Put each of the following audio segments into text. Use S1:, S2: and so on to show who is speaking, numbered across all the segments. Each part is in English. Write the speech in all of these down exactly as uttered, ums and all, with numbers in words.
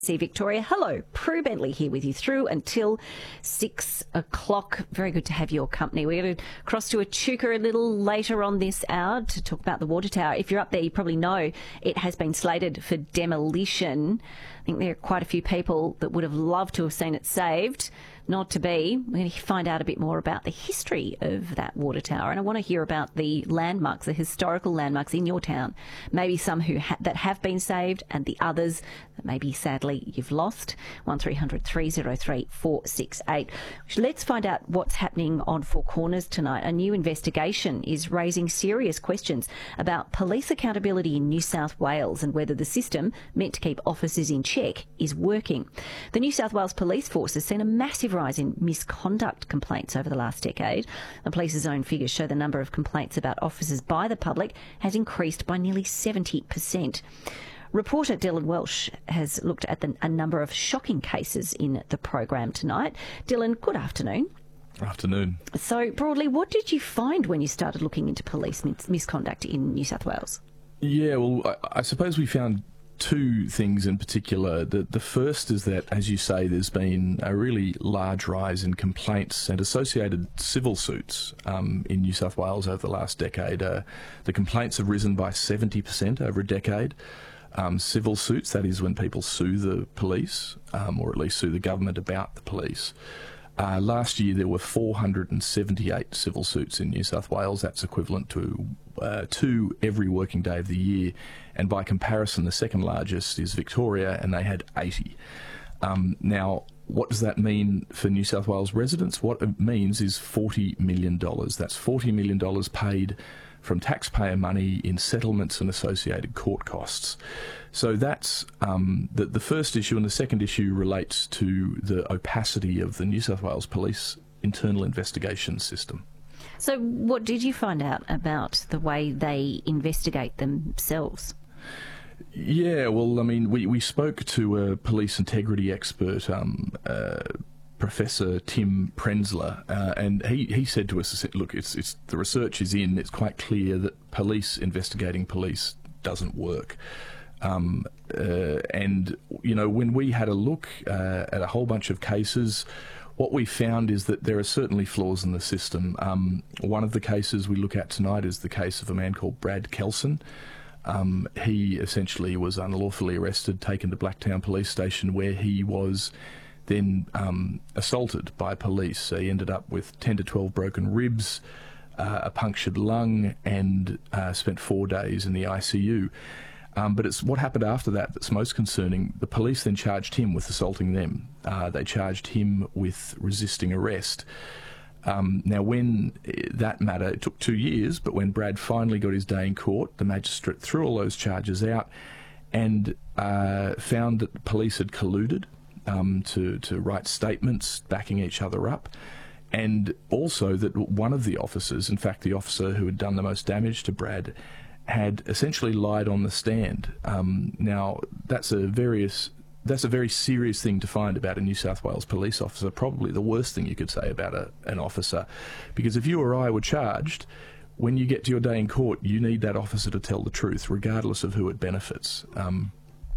S1: See Victoria. Hello, Prue Bentley here with you through until six o'clock. Very good to have your company. We're going to cross to Echuca a little later on this hour to talk about the water tower. If you're up there, you probably know it has been slated for demolition. I think there are quite a few people that would have loved to have seen it saved. Not to be. We're going to find out a bit more about the history of that water tower, and I want to hear about the landmarks, the historical landmarks in your town. Maybe some who ha- that have been saved, and the others that maybe sadly you've lost. One three hundred three oh three four six eight. Let's find out what's happening on Four Corners tonight. A new investigation is raising serious questions about police accountability in New South Wales and whether the system meant to keep officers in check is working. The New South Wales Police Force has seen a massive rise in misconduct complaints over the last decade. The police's own figures show the number of complaints about officers by the public has increased by nearly seventy percent. Reporter Dylan Welsh has looked at the, a number of shocking cases in the program tonight. Dylan, good afternoon.
S2: Afternoon.
S1: So, broadly, what did you find when you started looking into police mis- misconduct in New South Wales?
S2: Yeah, well, I, I suppose we found two things in particular. The, the first is that, as you say, there's been a really large rise in complaints and associated civil suits um, in New South Wales over the last decade. Uh, the complaints have risen by seventy percent over a decade. Um, civil suits, that is when people sue the police, um, or at least sue the government about the police. Uh, last year there were four hundred seventy-eight civil suits in New South Wales. That's equivalent to uh, two every working day of the year. And by comparison, the second largest is Victoria, and they had eighty. Um, now, what does that mean for New South Wales residents? What it means is forty million dollars. That's forty million dollars paid from taxpayer money in settlements and associated court costs. So that's um, the, the first issue, and the second issue relates to the opacity of the New South Wales Police internal investigation system.
S1: So what did you find out about the way they investigate themselves?
S2: Yeah, well, I mean, we, we spoke to a police integrity expert, um, uh, Professor Tim Prenzler, uh, and he, he said to us, look, it's, it's the research is in, it's quite clear that police investigating police doesn't work. Um, uh, and, you know, when we had a look uh, at a whole bunch of cases, what we found is that there are certainly flaws in the system. Um, one of the cases we look at tonight is the case of a man called Brad Kelson. Um, he essentially was unlawfully arrested, taken to Blacktown Police Station, where he was then um, assaulted by police. He ended up with ten to twelve broken ribs, uh, a punctured lung, and uh, spent four days in the I C U. Um, but it's what happened after that that's most concerning. The police then charged him with assaulting them. Uh, they charged him with resisting arrest. Um, now, when that matter, it took two years, but when Brad finally got his day in court, the magistrate threw all those charges out and uh, found that the police had colluded um, to, to write statements backing each other up, and also that one of the officers, in fact the officer who had done the most damage to Brad, had essentially lied on the stand. Um, now, that's a various... That's a very serious thing to find about a New South Wales police officer, probably the worst thing you could say about a, an officer. Because if you or I were charged, when you get to your day in court, you need that officer to tell the truth, regardless of who it benefits. Um,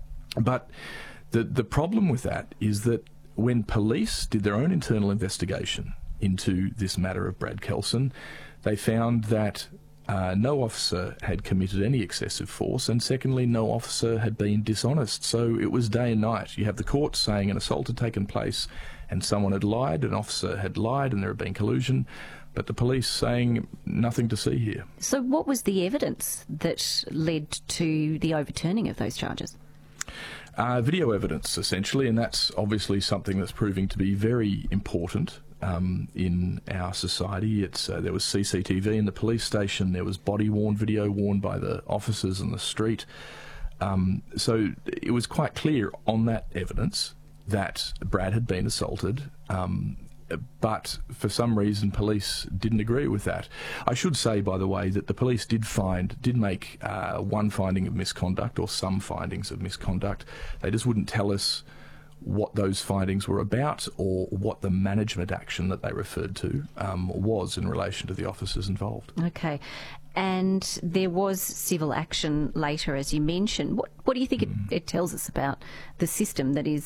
S2: but the, the problem with that is that when police did their own internal investigation into this matter of Brad Kelson, they found that Uh, no officer had committed any excessive force, and secondly, no officer had been dishonest. So it was day and night. You have the court saying an assault had taken place and someone had lied, an officer had lied and there had been collusion, but the police saying nothing to see here.
S1: So what was the evidence that led to the overturning of those charges?
S2: Uh, video evidence, essentially, and that's obviously something that's proving to be very important um, in our society. It's uh, there was C C T V in the police station, there was body-worn video worn by the officers in the street. Um, so it was quite clear on that evidence that Brad had been assaulted, um, but for some reason police didn't agree with that. I should say, by the way, that the police did find, did make uh, one finding of misconduct, or some findings of misconduct. They just wouldn't tell us what those findings were about or what the management action that they referred to um, was in relation to the officers involved.
S1: Okay. And there was civil action later, as you mentioned. What, what do you think mm. it, it tells us about the system that is